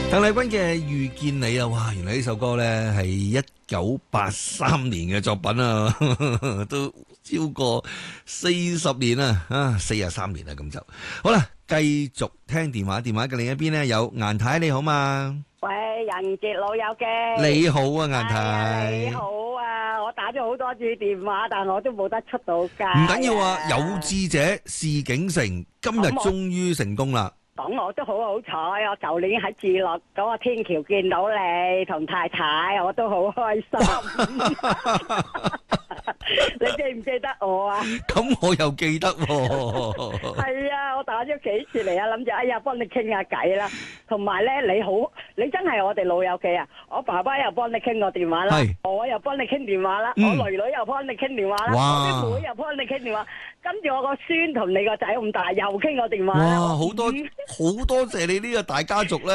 鄧麗君嘅遇見你啊，哇！原來呢首歌咧係1983年嘅作品啊，都超過40年啦，啊43年啦，咁就好啦。繼續聽電話，電話嘅另一邊咧有顏太，你好嘛？ 喂，人傑老友記， 你好啊，顏太。 你好啊，我打咗好多次電話，但我都冇得出到街。 唔緊要啊，有志者事竟成，今日終於成功啦。 咁我都好好彩，我舊年喺智樂嗰個天橋見到你同太太，我都好開心。你記唔記得我啊？ 咁我又記得喎。 係啊，我打咗幾次嚟啊，諗住哎呀幫你傾下偈啦。同埋咧，你真係我哋老友記啊！我爸爸又幫你傾個電話啦，我又幫你傾電話啦，我女女又幫你傾電話啦，我啲妹又幫你傾電話，跟住我個孫同你個仔咁大又傾個電話啦。 哇！好多謝你呢個大家族咧。